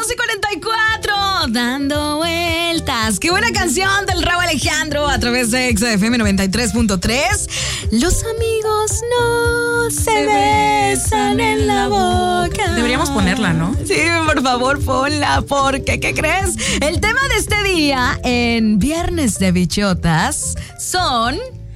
12:44, dando vueltas. Qué buena canción del Rauw Alejandro a través de XFM 93.3. Los amigos no se besan en la boca. Deberíamos ponerla, ¿no? Sí, por favor, ponla, porque, ¿qué crees? El tema de este día en Viernes de Bichotas son...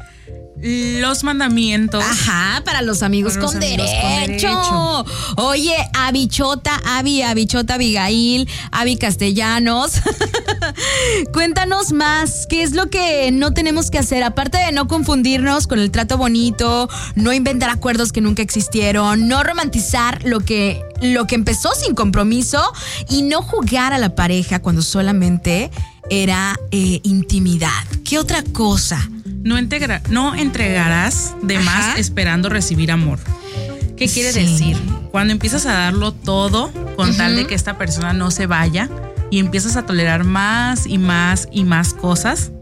los mandamientos. Ajá, para los amigos, con, derecho. Oye, Abichota, Abigail, Abi Castellanos. Cuéntanos más, ¿qué es lo que no tenemos que hacer? Aparte de no confundirnos con el trato bonito, no inventar acuerdos que nunca existieron, no romantizar lo que empezó sin compromiso y no jugar a la pareja cuando solamente era intimidad. ¿Qué otra cosa? No entregarás de más esperando recibir amor. ¿Qué quiere decir? Cuando empiezas a darlo todo con tal de que esta persona no se vaya y empiezas a tolerar más y más y más cosas,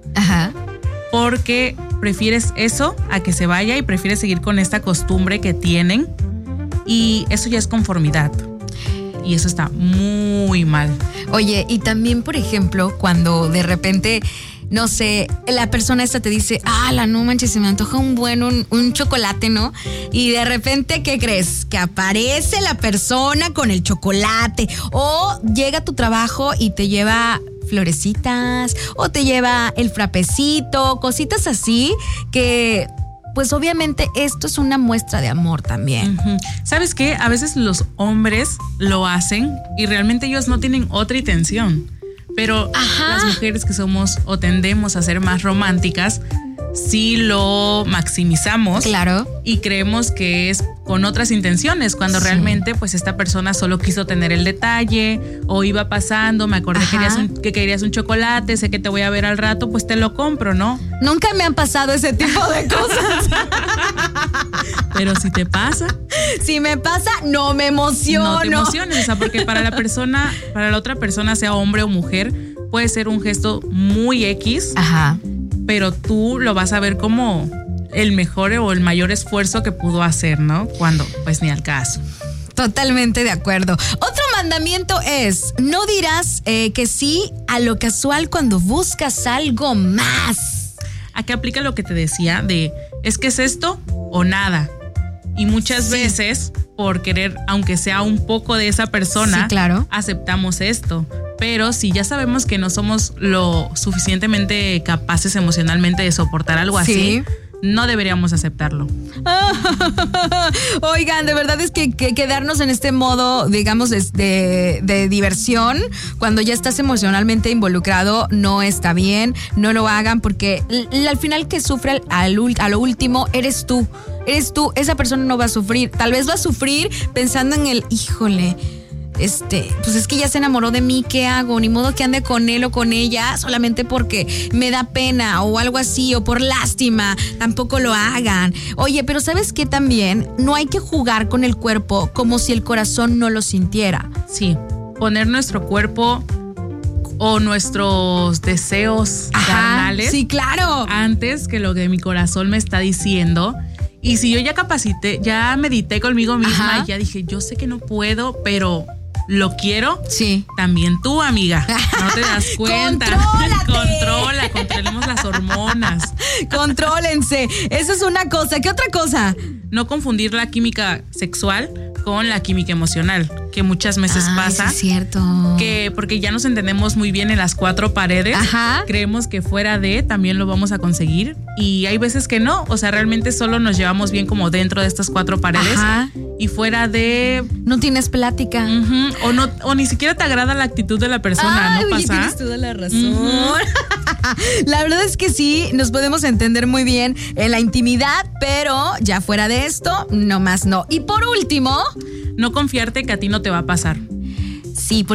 porque prefieres eso a que se vaya y prefieres seguir con esta costumbre que tienen, y eso ya es conformidad. Y eso está muy mal. Oye, y también, por ejemplo, cuando de repente, no sé, la persona esta te dice, no manches, se me antoja un chocolate, ¿no? Y de repente, ¿qué crees? Que aparece la persona con el chocolate. O llega a tu trabajo y te lleva florecitas, o te lleva el frapecito, cositas así que... pues obviamente esto es una muestra de amor también. ¿Sabes qué? A veces los hombres lo hacen y realmente ellos no tienen otra intención. Pero las mujeres que somos o tendemos a ser más románticas, sí lo maximizamos. Claro. Y creemos que es con otras intenciones, cuando realmente pues esta persona solo quiso tener el detalle, o iba pasando, me acordé que querías un chocolate, sé que te voy a ver al rato, pues te lo compro, ¿no? Nunca me han pasado ese tipo de cosas. Pero si te pasa. Si me pasa, no me emociono. No te emociones, o sea, porque para la otra persona, sea hombre o mujer, puede ser un gesto muy X. Pero tú lo vas a ver como el mejor o el mayor esfuerzo que pudo hacer, ¿no? Cuando, pues, ni al caso. Totalmente de acuerdo. Otro mandamiento es, no dirás que sí a lo casual cuando buscas algo más. Aquí aplica lo que te decía de, es que es esto o nada. Y muchas veces, por querer, aunque sea un poco de esa persona, aceptamos esto. Pero si ya sabemos que no somos lo suficientemente capaces emocionalmente de soportar algo así, no deberíamos aceptarlo. Oigan, de verdad es que quedarnos en este modo, digamos, de diversión, cuando ya estás emocionalmente involucrado, no está bien. No lo hagan, porque al final que sufre a lo último eres tú. Esa persona no va a sufrir. Tal vez va a sufrir pensando en el, híjole, pues es que ya se enamoró de mí, ¿qué hago? Ni modo que ande con él o con ella solamente porque me da pena o algo así, o por lástima. Tampoco lo hagan. Oye, pero ¿sabes qué también? No hay que jugar con el cuerpo como si el corazón no lo sintiera. Sí, poner nuestro cuerpo o nuestros deseos carnales. Sí, claro. Antes que lo que mi corazón me está diciendo. Y si yo ya medité conmigo misma y ya dije, yo sé que no puedo, pero lo quiero. Sí. También tú, amiga. No te das cuenta. Controlemos las hormonas. Contrólense. Esa es una cosa. ¿Qué otra cosa? No confundir la química sexual con la química emocional, que muchas veces pasa. Sí, es cierto. Que porque ya nos entendemos muy bien en las cuatro paredes, creemos que fuera de también lo vamos a conseguir, y hay veces que no, o sea, realmente solo nos llevamos bien como dentro de estas cuatro paredes, y fuera de no tienes plática, o ni siquiera te agrada la actitud de la persona. ¿No pasa? Tienes toda la razón. La verdad es que sí, nos podemos entender muy bien en la intimidad, pero ya fuera de esto, no más no. Y por último, no confiarte que a ti no te va a pasar. Sí,